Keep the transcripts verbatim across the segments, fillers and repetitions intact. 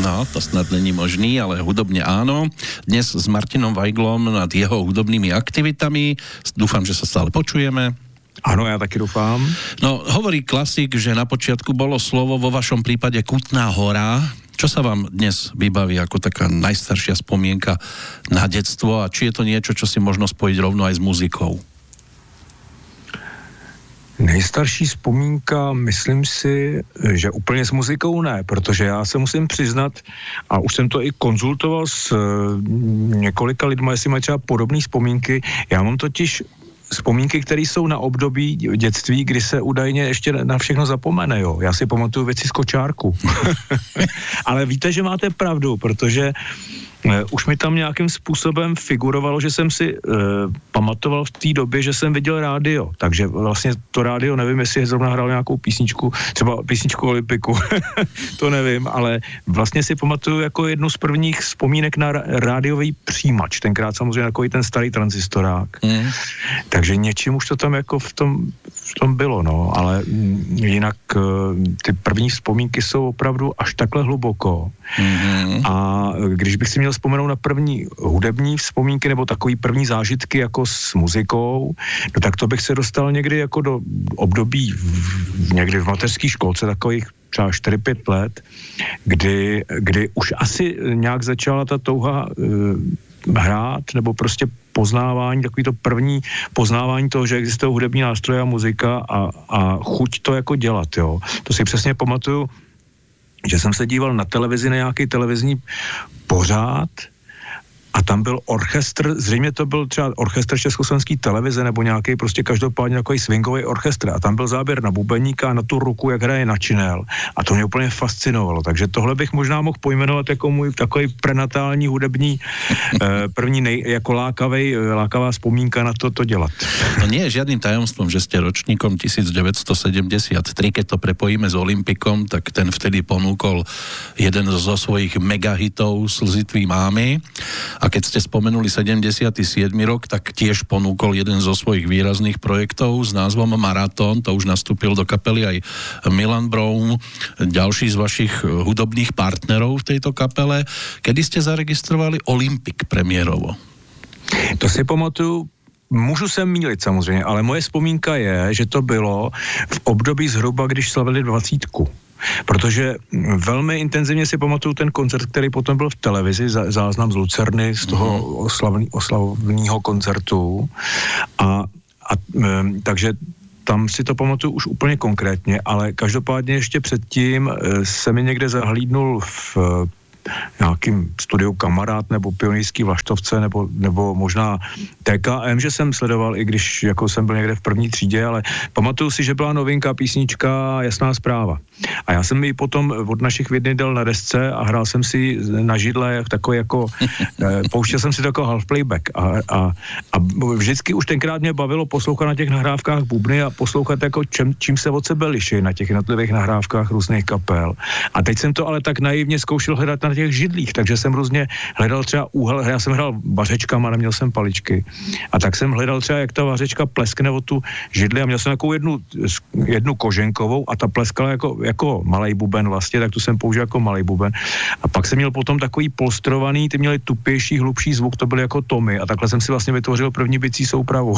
No, to snad není možný, ale hudobne áno. Dnes s Martinom Weiglom nad jeho hudobnými aktivitami. Dúfam, že sa stále počujeme. Áno, ja taky doufám. No, hovorí klasik, že na počiatku bolo slovo, vo vašom prípade Kutná Hora. Čo sa vám dnes vybaví ako taká najstaršia spomienka na detstvo a či je to niečo, čo si možno spojiť rovno aj s muzikou? Nejstarší vzpomínka, myslím si, že úplně s muzikou ne, protože já se musím přiznat, a už jsem to i konzultoval s několika lidma, jestli mají třeba podobné vzpomínky. Já mám totiž vzpomínky, které jsou na období dětství, kdy se údajně ještě na všechno zapomene, jo. Já si pamatuju věci z kočárku. Ale víte, že máte pravdu, protože už mi tam nějakým způsobem figurovalo, že jsem si e, pamatoval v té době, že jsem viděl rádio. Takže vlastně to rádio, nevím, jestli zrovna hrál nějakou písničku, třeba písničku Olympiku, to nevím, ale vlastně si pamatuju jako jednu z prvních vzpomínek na rádiový přijímač. Tenkrát samozřejmě takový ten starý tranzistorák. Mm. Takže něčím už to tam jako v tom, v tom bylo, no. Ale jinak e, ty první vzpomínky jsou opravdu až takhle hluboko. Mm. A když bych si měl vzpomenout na první hudební vzpomínky nebo takový první zážitky jako s muzikou, no tak to bych se dostal někdy jako do období v, někdy v mateřské školce, takových třeba čtyři pět let, kdy, kdy už asi nějak začala ta touha uh, hrát nebo prostě poznávání, takový to první poznávání toho, že existují hudební nástroje a muzika a, a chuť to jako dělat, jo. To si přesně pamatuju, že jsem se díval na televizi, na nějaký televizní pořád a tam byl orchestr, zřejmě to byl třeba orchestr Československé televize nebo nějaký prostě každopádně takový swingový orchestr a tam byl záběr na bubeníka a na tu ruku, jak hraje na činel a to mě úplně fascinovalo, takže tohle bych možná mohl pojmenovat jako můj takový prenatální hudební eh, první nej, jako lákavej, lákavá vzpomínka na to, to dělat. No nie je žiadnym tajomstvom, že ste ročníkom devätnásťsedemdesiattri, keď to prepojíme s Olympikom, tak ten vtedy ponúkol jeden zo svojich megahitov Slzitví mámy. A keď ste spomenuli sedemdesiaty siedmy rok, tak tiež ponúkol jeden zo svojich výrazných projektov s názvom Maratón. To už nastúpil do kapely aj Milan Broum, ďalší z vašich hudobných partnerov v tejto kapele. Kedy ste zaregistrovali Olympik premiérovo? To si pamatuju. Můžu se mýlit samozřejmě, ale moje vzpomínka je, že to bylo v období zhruba, když slavili dvacítku. Protože velmi intenzivně si pamatuju ten koncert, který potom byl v televizi, záznam z Lucerny, z toho mm-hmm. oslavný, oslavného koncertu. A, a takže tam si to pamatuju už úplně konkrétně, ale každopádně ještě předtím se mi někde zahlídnul v nějakým studiu Kamarád nebo Pionýrský Vlaštovce nebo, nebo možná T K M, že jsem sledoval, i když jako jsem byl někde v první třídě, ale pamatuju si, že byla novinka písnička Jasná zpráva. A já jsem ji potom od našich vidny dal na desce a hrál jsem si na židle takový jako, pouštěl jsem si takový half playback a, a, a vždycky už tenkrát mě bavilo poslouchat na těch nahrávkách bubny a poslouchat jako čem, čím se od sebe liší na těch jednotlivých nahrávkách různých kapel. A teď jsem to ale tak naivně zkoušel hledat na těch židlích, takže jsem různě hledal třeba úhel, já jsem hrál vařečkama, neměl jsem paličky. A tak jsem hledal třeba, jak ta vařečka pleskne o tu židli a měl jsem takovou jednu, jednu koženkovou a ta pleskala jako, jako malej buben vlastně, tak tu jsem použil jako malej buben. A pak jsem měl potom takový polstrovaný, ty měli tupější, hlubší zvuk, to byly jako tomy a takhle jsem si vlastně vytvořil první bicí soupravu.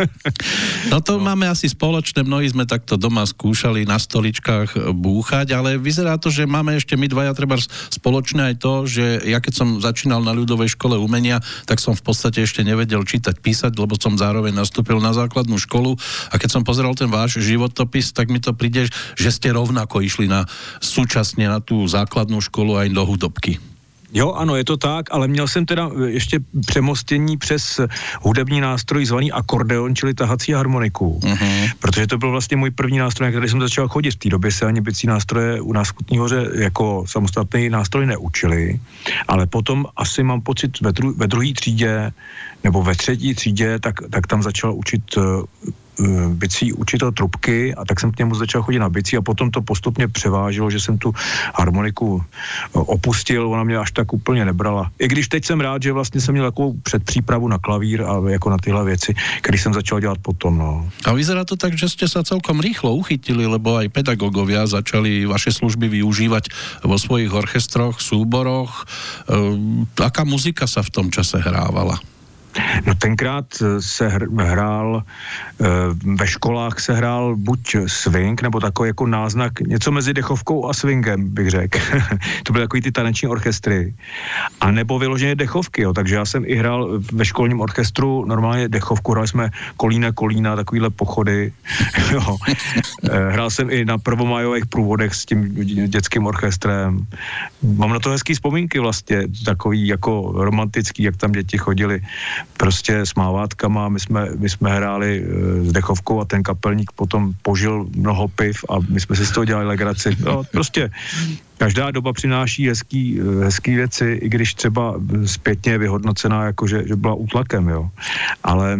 No to no. Máme asi spoločné, mnohí sme takto doma skúšali na stoličkách búchať, ale vyzerá to, že máme ešte my dvaja treba spoločné aj to, že ja keď som začínal na ľudovej škole umenia, tak som v podstate ešte nevedel čítať, písať, lebo som zároveň nastúpil na základnú školu a keď som pozeral ten váš životopis, tak mi to príde, že ste rovnako išli na, súčasne na tú základnú školu aj do hudobky. Jo, ano, je to tak, ale měl jsem teda ještě přemostění přes hudební nástroj zvaný akordeon, čili tahací harmoniku. Uh-huh. Protože to byl vlastně můj první nástroj, na který jsem začal chodit. V té době se ani bicí nástroje u nás v Kutní Hoře jako samostatný nástroj neučili, ale potom asi mám pocit ve, dru- ve druhé třídě nebo ve třetí třídě, tak, tak tam začal učit bicí učitel trubky a tak jsem k němu začal chodit na bicí a potom to postupně převážilo, že jsem tu harmoniku opustil, ona mě až tak úplně nebrala. I když teď jsem rád, že vlastně jsem měl takovou předpřípravu na klavír a jako na tyhle věci, když jsem začal dělat potom. No. A vyzerá to tak, že ste sa celkom rýchlo uchytili, lebo aj pedagógovia začali vaše služby využívať vo svojich orchestroch, súboroch. E, aká muzika sa v tom čase hrávala? No tenkrát se hrál, ve školách se hrál buď swing, nebo takový jako náznak, něco mezi dechovkou a swingem, bych řekl. To byly takový ty taneční orchestry. A nebo vyloženě dechovky, jo. Takže já jsem i hrál ve školním orchestru normálně dechovku, hrali jsme Kolína, Kolína, takovýhle pochody. Jo. Hrál jsem i na prvomájových průvodech s tím dětským orchestrem. Mám na to hezký vzpomínky vlastně, takový jako romantický, jak tam děti chodili prostě s mávátkama, my jsme, my jsme hráli s dechovkou a ten kapelník potom požil mnoho piv a my jsme si z toho dělali legraci. No, prostě každá doba přináší hezký, hezký věci, i když třeba zpětně je vyhodnocená, jako že, že byla útlakem, jo. Ale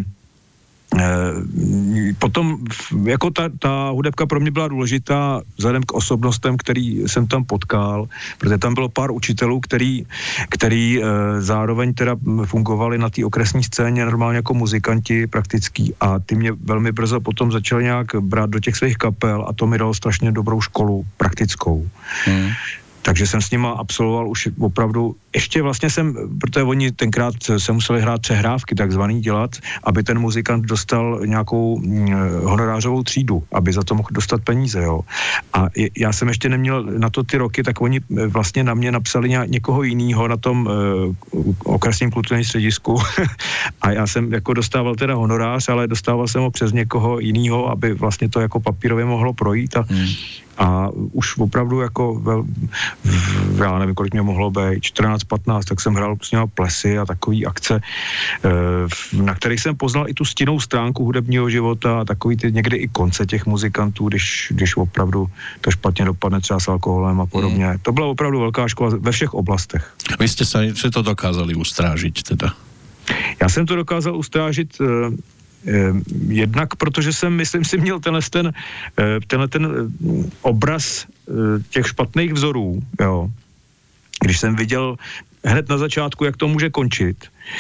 potom jako ta, ta hudebka pro mě byla důležitá vzhledem k osobnostem, který jsem tam potkal, protože tam bylo pár učitelů, který, který zároveň teda fungovali na té okresní scéně normálně jako muzikanti praktický a ty mě velmi brzo potom začali nějak brát do těch svých kapel a to mi dalo strašně dobrou školu praktickou. Hmm. Takže jsem s nima absolvoval už opravdu, ještě vlastně jsem, protože oni tenkrát se museli hrát přehrávky takzvaný dělat, aby ten muzikant dostal nějakou honorářovou třídu, aby za to mohl dostat peníze, jo. A já jsem ještě neměl na to ty roky, tak oni vlastně na mě napsali ně, někoho jinýho na tom uh, okresním kulturním středisku a já jsem jako dostával teda honorář, ale dostával jsem ho přes někoho jinýho, aby vlastně to jako papírově mohlo projít a hmm. A už opravdu jako, vel, já nevím, kolik mě mohlo být, čtrnáct patnáct, tak jsem hrál s nimi plesy a takový akce, na kterých jsem poznal i tu stinnou stránku hudebního života a takový ty někdy i konce těch muzikantů, když, když opravdu to špatně dopadne třeba s alkoholem a podobně. Mm. To byla opravdu velká škola ve všech oblastech. Vy jste se to dokázali ustrážit teda? Já jsem to dokázal ustrážit jednak, protože jsem, myslím si, měl tenhle ten, tenhle ten obraz těch špatných vzorů, jo. Když jsem viděl hned na začátku, jak to může končit.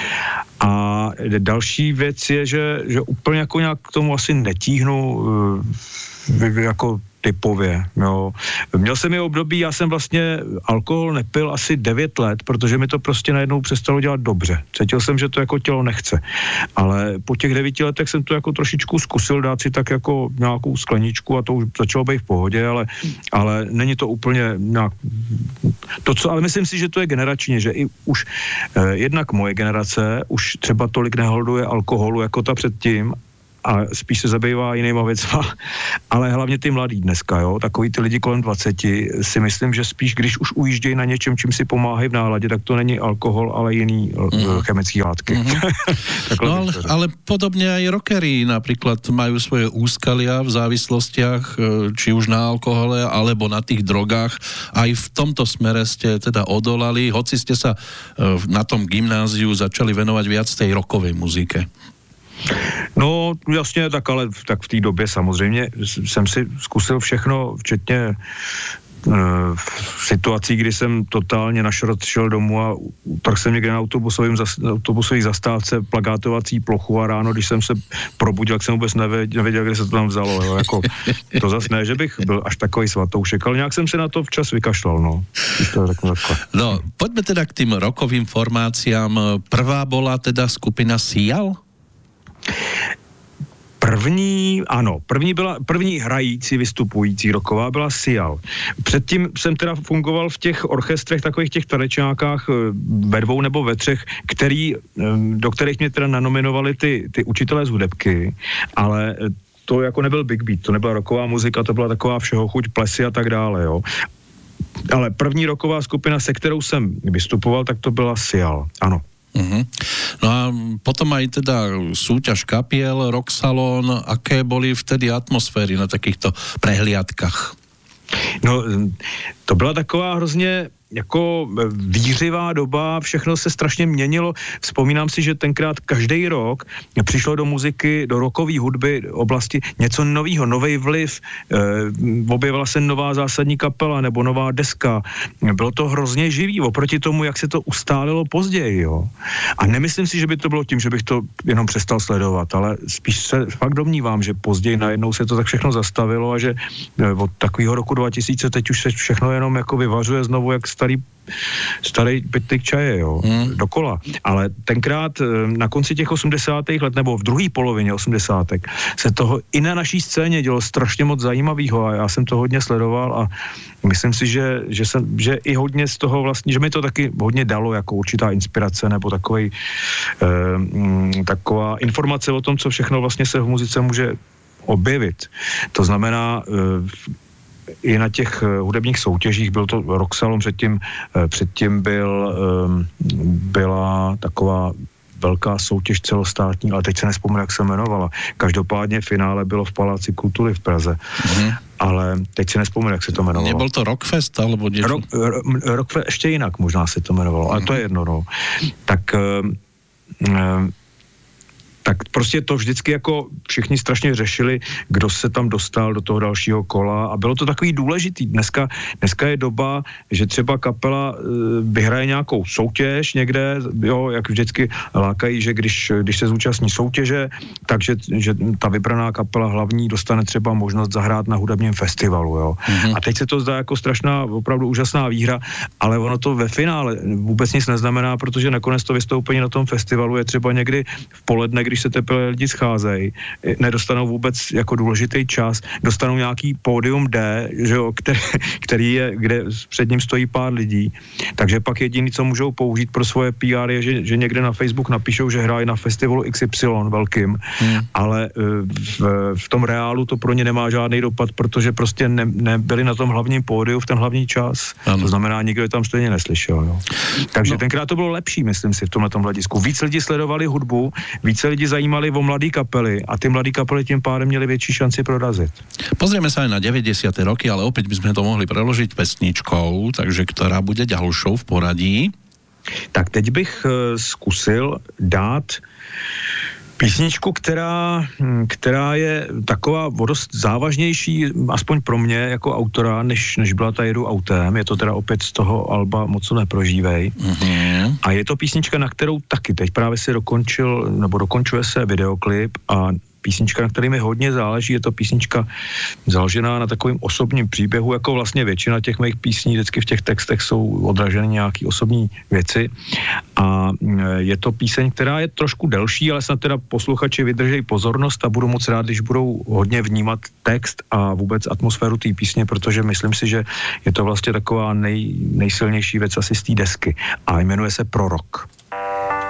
A další věc je, že, že úplně jako nějak k tomu asi netíhnu jako typově, jo. Měl jsem i období, já jsem vlastně alkohol nepil asi devět let, protože mi to prostě najednou přestalo dělat dobře. Cítil jsem, že to jako tělo nechce. Ale po těch devíti letech jsem to jako trošičku zkusil dát si tak jako nějakou skleničku a to už začalo být v pohodě, ale, ale není to úplně nějak to, co, ale myslím si, že to je generačně, že i už eh, jednak moje generace už třeba tolik neholduje alkoholu jako ta předtím, a spíš se zabývá jinýma věcma, ale hlavně ty mladí dneska, jo, takový ty lidi kolem dvaceti si myslím, že spíš, když už ujíždějí na něčem, čím si pomáhají v náladě, tak to není alkohol, ale jiný mm. chemické látky. Mm-hmm. No ale, ale podobně aj rockery například mají svoje úskalia v závislostiach, či už na alkohole, alebo na tých drogách. Aj v tomto smere ste teda odolali, hoci ste sa na tom gymnáziu začali venovať viac tej rockovej muzike. No jasně, tak ale tak v té době samozřejmě jsem si zkusil všechno, včetně e, situací, kdy jsem totálně na šrot šel domů a tak jsem někde na autobusovém zas, autobusové zastávce plakátovací plochu a ráno, když jsem se probudil, jak jsem vůbec nevěděl, nevěděl kde se to tam vzalo. Jo, jako, to zas ne, že bych byl až takový svatoušek, ale nějak jsem se na to včas vykašlal. No, to řeknu takhle. No, poďme teda k tým rokovým formáciám. Prvá bola teda skupina Sial? První, ano, první byla, první hrající, vystupující roková byla Sial. Předtím jsem teda fungoval v těch orchestrech, takových těch tanečákách ve dvou nebo ve třech, který, do kterých mě teda nanominovali ty, ty učitelé z hudebky, ale to jako nebyl big beat, to nebyla roková muzika, to byla taková všeho chuť, plesy a tak dále, jo. Ale první roková skupina, se kterou jsem vystupoval, tak to byla Sial, ano. Uh-huh. No a potom aj teda súťaž kapiel, rock salón, aké boli vtedy atmosféry na takýchto prehliadkách? No, to byla taková hrozně jako výřivá doba, všechno se strašně měnilo. Vzpomínám si, že tenkrát každý rok přišlo do muziky, do rockové hudby oblasti něco novýho, nový vliv, e, objevila se nová zásadní kapela nebo nová deska. Bylo to hrozně živý, oproti tomu, jak se to ustálilo později, jo. A nemyslím si, že by to bylo tím, že bych to jenom přestal sledovat, ale spíš se fakt domnívám, že později najednou se to tak všechno zastavilo a že od takového roku dva tisíce teď už se všechno jenom jako vyvařuje znovu jak starý starý pytlík čaje, jo, hmm. dokola. Ale tenkrát na konci těch osmdesátých let, nebo v druhé polovině osmdesátek se toho i na naší scéně dělo strašně moc zajímavého a já jsem to hodně sledoval a myslím si, že, že, jsem, že i hodně z toho vlastně, že mi to taky hodně dalo jako určitá inspirace nebo takovej, eh, taková informace o tom, co všechno vlastně se v muzice může objevit. To znamená, eh, i na těch hudebních soutěžích, byl to Rocksalon, předtím, předtím byl, byla taková velká soutěž celostátní, ale teď se nespomínám, jak se jmenovala. Každopádně finále bylo v Paláci kultury v Praze. Mm. Ale teď si nespomínám, jak se to jmenovalo. Nebyl to Rockfest, alebo něco? Rock, Rockfest, ještě jinak možná se to jmenovalo, ale mm. to je jedno, no. Tak um, tak prostě to vždycky jako všichni strašně řešili, kdo se tam dostal do toho dalšího kola a bylo to takový důležitý. Dneska, dneska je doba, že třeba kapela vyhraje nějakou soutěž někde, jo, jak vždycky lákají, že když, když se zúčastní soutěže, takže že ta vybraná kapela hlavní dostane třeba možnost zahrát na hudebním festivalu, jo. Mm-hmm. A teď se to zdá jako strašná, opravdu úžasná výhra, ale ono to ve finále vůbec nic neznamená, protože nakonec to vystoupení na tom festivalu je třeba někdy v poledne, když se teprve lidi scházejí, nedostanou vůbec jako důležitý čas, dostanou nějaký pódium D, že jo, který, který je, kde před ním stojí pár lidí, takže pak jediný, co můžou použít pro svoje P R je, že, že někde na Facebook napíšou, že hrají na festivalu X Y velkým, hmm. ale v, v tom reálu to pro ně nemá žádný dopad, protože prostě ne, nebyli na tom hlavním pódiu v ten hlavní čas. Ano. To znamená, nikdo je tam stejně neslyšel. Jo. Takže no. tenkrát to bylo lepší, myslím si, v tomhletom hledisku. Víc lidí sledovali hudbu, více lidí zajímali o mladé kapely a ty mladé kapely tím pádem měly větší šanci prorazit. Pozrieme sa aj na deväťdesiate roky, ale opäť by sme to mohli preložiť pesničkou, takže ktorá bude ďalšou v poradí? Tak teď bych uh, zkusil dát písničku, která, která je taková dost závažnější, aspoň pro mě jako autora, než, než byla ta Jedu autem. Je to teda opět z toho alba Moc neprožívej. Mm-hmm. A je to písnička, na kterou taky teď právě si dokončil, nebo dokončuje se videoklip a písnička, na který mi hodně záleží, je to písnička založená na takovým osobním příběhu, jako vlastně většina těch mých písní, vždycky v těch textech jsou odraženy nějaký osobní věci a je to píseň, která je trošku delší, ale snad teda posluchači vydrží pozornost a budu moc rád, když budou hodně vnímat text a vůbec atmosféru té písně, protože myslím si, že je to vlastně taková nej, nejsilnější věc asi z té desky a jmenuje se Prorok.